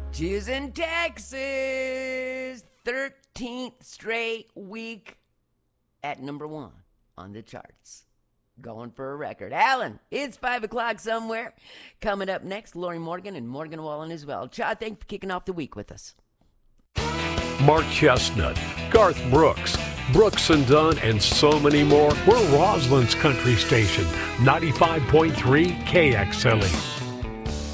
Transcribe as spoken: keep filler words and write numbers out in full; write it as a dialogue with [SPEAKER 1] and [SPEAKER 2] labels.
[SPEAKER 1] Houston, Texas, thirteenth straight week at number one on the charts. Going for a record. Alan, it's five o'clock somewhere. Coming up next, Lori Morgan and Morgan Wallen as well. Cha, thanks for kicking off the week with us.
[SPEAKER 2] Mark Chestnut, Garth Brooks, Brooks and Dunn, and so many more. We're Roslyn's country station, ninety-five point three K X L E.